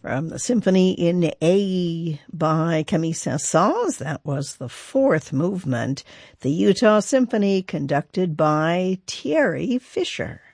From the Symphony in A by Camille Saint-Saëns, that was the fourth movement, the Utah Symphony, conducted by Thierry Fisher.